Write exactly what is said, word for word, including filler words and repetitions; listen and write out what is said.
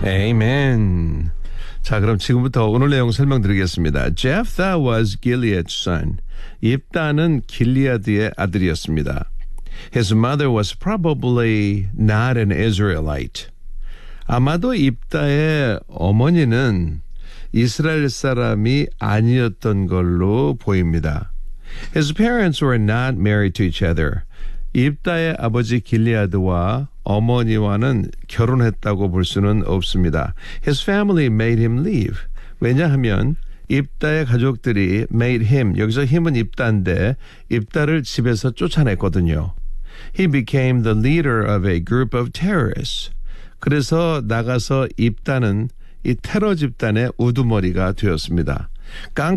Amen. 자, 그럼 지금부터 오늘 내용 설명드리겠습니다. Jephthah was Gilead's son. 입다는 길리아드의 아들이었습니다. His mother was probably not an Israelite. 아마도 입다의 어머니는 이스라엘 사람이 아니었던 걸로 보입니다. His parents were not married to each other. 입다의 아버지 길리아드와 어머니와는 결혼했다고 볼 수는 없습니다. His family made him leave. 왜냐하면 입다의 가족들이 made him, 여기서 힘은 입다인데 입다를 집에서 쫓아냈거든요. He became the leader of a group of terrorists. 그래서 나가서 입다는 이 테러 집단의 우두머리가 되었습니다. 깡